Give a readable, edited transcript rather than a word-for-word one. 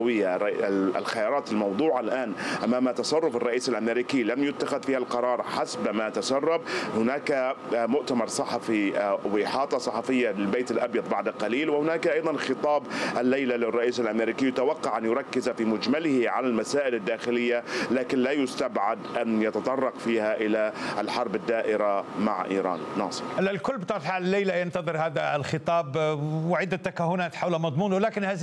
الخيارات الموضوعة الآن أمام تصرف الرئيس الأمريكي لم يتخذ فيها القرار حسب ما تسرب. هناك مؤتمر صحفي وإحاطة صحفية للبيت الأبيض بعد قليل، وهناك أيضا خطاب الليلة للرئيس الأمريكي يتوقع أن يركز في مجمله على المسائل الداخلية، لكن لا يستبعد أن يتطرق فيها إلى الحرب الدائرة مع إيران. ناصر، الكل بطبيعة الحال الليلة ينتظر هذا الخطاب وعدة تكهنات حول مضمونه، لكن هذه